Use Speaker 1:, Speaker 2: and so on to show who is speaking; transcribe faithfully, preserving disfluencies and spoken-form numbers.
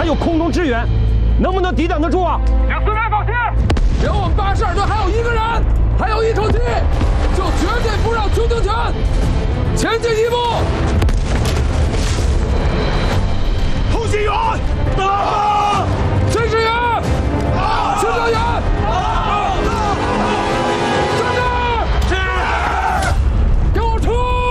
Speaker 1: 还有空中支援，能不能抵挡得住啊？
Speaker 2: 请司令放心，
Speaker 3: 只要我们八十二队还有一个人，还有一口气，就绝对不让邱清泉前进一步。